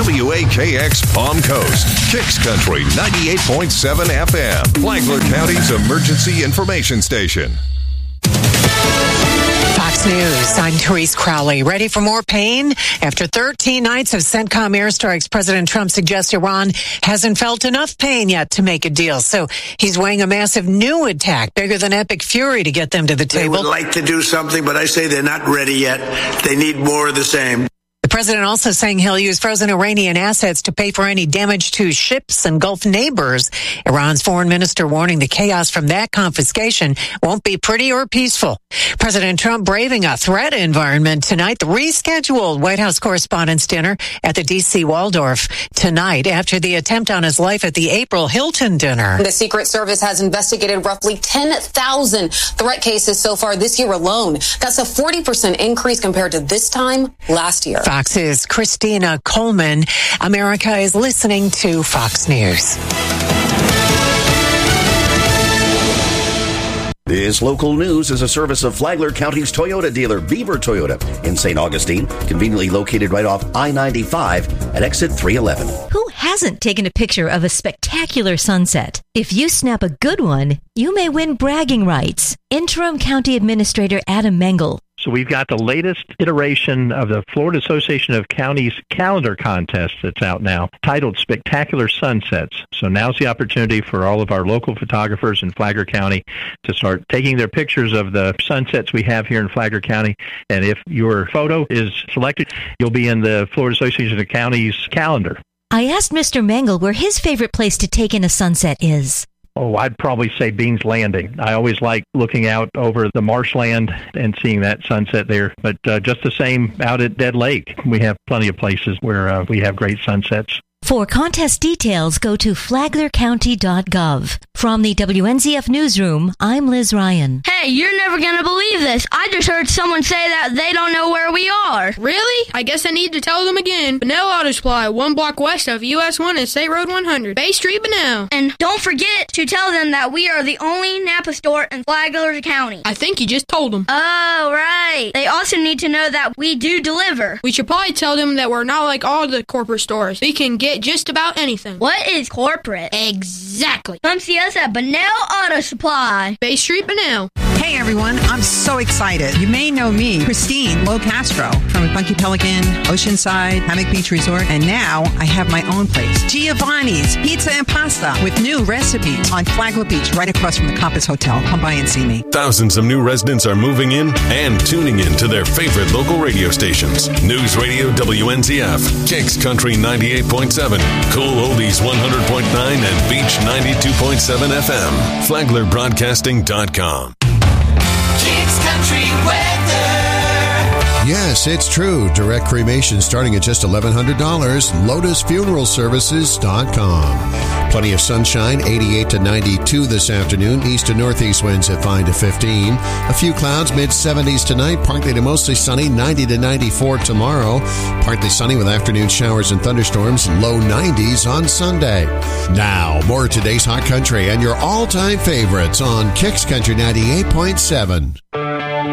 WAKX Palm Coast, Kicks Country 98.7 FM, Flagler County's emergency information station. Fox News, I'm Therese Crowley. Ready for more pain? After 13 nights of CENTCOM airstrikes, President Trump suggests Iran hasn't felt enough pain yet to make a deal. So he's weighing a massive new attack, bigger than Epic Fury, to get them to the table. They would like to do something, but I say they're not ready yet. They need more of the same. The president also saying he'll use frozen Iranian assets to pay for any damage to ships and Gulf neighbors. Iran's foreign minister warning the chaos from that confiscation won't be pretty or peaceful. President Trump braving a threat environment tonight. The rescheduled White House Correspondents' Dinner at the D.C. Waldorf tonight after the attempt on his life at the April Hilton dinner. The Secret Service has investigated roughly 10,000 threat cases so far this year alone. That's a 40% increase compared to this time last year. Fox's Christina Coleman. America is listening to Fox News. This local news is a service of Flagler County's Toyota dealer, Beaver Toyota, in St. Augustine, conveniently located right off I-95 at exit 311. Who hasn't taken a picture of a spectacular sunset? If you snap a good one, you may win bragging rights. Interim County Administrator Adam Mengel. So we've got the latest iteration of the Florida Association of Counties calendar contest that's out now, titled Spectacular Sunsets. So now's the opportunity for all of our local photographers in Flagler County to start taking their pictures of the sunsets we have here in Flagler County. And if your photo is selected, you'll be in the Florida Association of Counties calendar. I asked Mr. Mengel where his favorite place to take in a sunset is. Oh, I'd probably say Beans Landing. I always like looking out over the marshland and seeing that sunset there. But just the same out at Dead Lake, we have plenty of places where we have great sunsets. For contest details, go to flaglercounty.gov. From the WNZF Newsroom, I'm Liz Ryan. Hey, you're never going to believe this. I just heard someone say that they don't know where we are. Really? I guess I need to tell them again. Bunnell Auto Supply, 1 block west of US 1 and State Road 100. Bay Street, Bunnell. And don't forget to tell them that we are the only Napa store in Flagler County. I think you just told them. Oh, right. They also need to know that we do deliver. We should probably tell them that we're not like all the corporate stores. We can get just about anything. What is corporate? Exactly. Come see us at Bunnell Auto Supply. Bay Street, Bunnell. Hey everyone, I'm so excited. You may know me, Christine Lo Castro, from Funky Pelican, Oceanside, Hammock Beach Resort, and now I have my own place, Giovanni's Pizza and Pasta, with new recipes on Flagler Beach, right across from the Compass Hotel. Come by and see me. Thousands of new residents are moving in and tuning in to their favorite local radio stations. News Radio WNZF, Kicks Country 98.7, Cool Oldies 100.9, and Beach 92.7 FM. FlaglerBroadcasting.com. Kicks Country weather. Yes, it's true. Direct cremation starting at just $1,100. LotusFuneralServices.com. Plenty of sunshine, 88 to 92 this afternoon. East to northeast winds at 5 to 15. A few clouds, mid-70s tonight. Partly to mostly sunny, 90 to 94 tomorrow. Partly sunny with afternoon showers and thunderstorms, low 90s on Sunday. Now, more of today's Hot Country and your all-time favorites on Kicks Country 98.7.